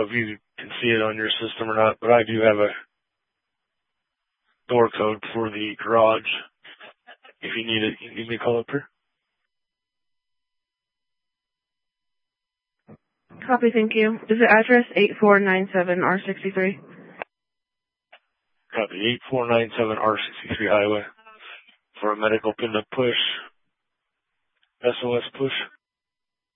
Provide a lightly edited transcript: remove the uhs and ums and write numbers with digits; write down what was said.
know if you can see it on your system or not, but I do have a door code for the garage. If you need it, you can give me a call up here. Copy, thank you. Is the address 8497R63? Copy, 8497R63 Highway for a medical pin to push, SOS push.